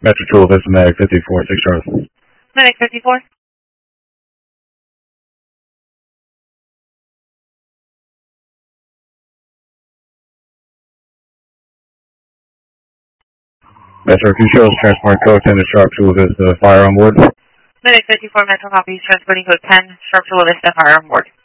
Metro Chula Vista, Medic 54, 6 Charlie. Medic 54. Metro Q shows transport code 10 to Sharp Chula Vista, fire on board. Medic 54, Metro copies, transporting code 10, Sharp Chula Vista, fire on board.